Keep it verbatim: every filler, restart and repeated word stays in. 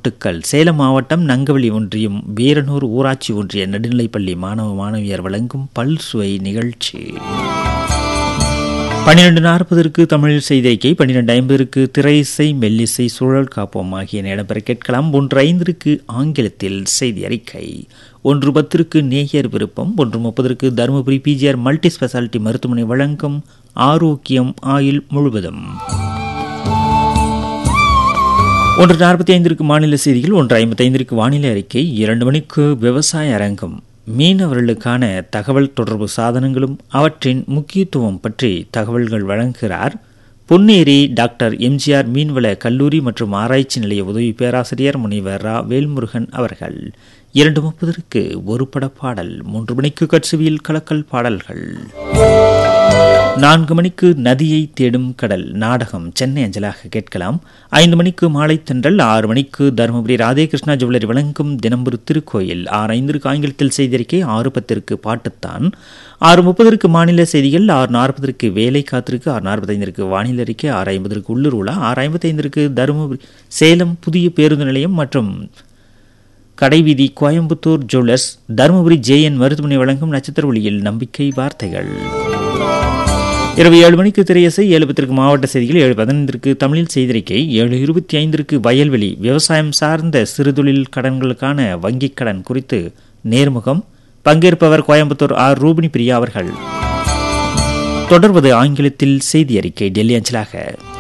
வாழ்த்துக்கள். சேலம் மாவட்டம் நங்கவெளி ஒன்றியம் வீரனூர் ஊராட்சி ஒன்றிய நடுநிலைப்பள்ளி மாணவ மாணவியர் வழங்கும் பல்சுவை நிகழ்ச்சி. பன்னிரண்டு நாற்பதற்கு தமிழில் செய்தியறிக்கை, பன்னிரண்டு ஐம்பதற்கு திரை இசை, மெல்லிசை, சூழல் காப்போம் ஆகியன இடம்பெற கேட்கலாம். ஒன்று ஐந்திற்கு ஆங்கிலத்தில் செய்தி அறிக்கை, ஒன்று பத்திற்கு நேயர் விருப்பம், ஒன்று முப்பதற்கு தருமபுரி பிஜிஆர் மல்டி ஸ்பெஷாலிட்டி மருத்துவமனை வழங்கும் ஆரோக்கியம் ஆயுள் முழுவதும், ஒன்று நாற்பத்தி ஐந்திற்கு மாநில செய்திகள், ஒன்று ஐம்பத்தி ஐந்திற்கு வானிலை அறிக்கை, இரண்டு மணிக்கு விவசாய அரங்கம், மீனவர்களுக்கான தகவல் தொடர்பு சாதனங்களும் அவற்றின் முக்கியத்துவம் பற்றி தகவல்கள் வழங்குகிறார் பொன்னேரி டாக்டர் எம்ஜிஆர் மீன்வள கல்லூரி மற்றும் ஆராய்ச்சி நிலைய உதவி பேராசிரியர் முனைவர் ரா வேல்முருகன் அவர்கள். இரண்டு முப்பதற்கு ஒரு பட பாடல், மூன்று மணிக்கு கட்சுவியில் கலக்கல் பாடல்கள், நான்கு மணிக்கு நதியை தேடும் கடல் நாடகம் சென்னை அஞ்சலாக கேட்கலாம். ஐந்து மணிக்கு மாலை தென்றல், ஆறு மணிக்கு தருமபுரி ராதேகிருஷ்ணா ஜுவல்லரி வழங்கும் தினம்புரு திருக்கோயில், ஆறு ஐந்திற்கு ஆங்கிலத்தில் செய்தியறிக்கை, ஆறு பத்திற்கு பாட்டுத்தான், ஆறு முப்பதற்கு மாநில செய்திகள், ஆறு நாற்பதற்கு வேலை காத்திருக்கு, ஆறு நாற்பத்தைந்திற்கு வானிலை அறிக்கை, ஆறு ஐம்பதற்கு உள்ளூர் உலா, ஆறு ஐம்பத்தைந்திற்கு தருமபுரி சேலம் புதிய பேருந்து நிலையம் மற்றும் கடைவீதி கோயம்புத்தூர் ஜுவல்லர்ஸ் தருமபுரி ஜேஎன் மருத்துவமனை வழங்கும் நட்சத்திர ஒளியில் நம்பிக்கை வார்த்தைகள். இரவு ஏழு மணிக்கு திரையசை, ஏழு பத்திற்கு மாவட்ட செய்திகள், ஏழு பதினைந்திற்கு தமிழில் செய்திருக்கை, ஏழு இருபத்தி ஐந்திற்கு வயல்வெளி விவசாயம் சார்ந்த சிறுதொழில் கடன்களுக்கான வங்கிக் கடன் குறித்து நேர்முகம், பங்கேற்பவர் கோயம்புத்தூர் ஆர் ரூபினி பிரியா அவர்கள். தொடர்வது ஆங்கிலத்தில் செய்தி அறிக்கை டெல்லி அஞ்சலாக.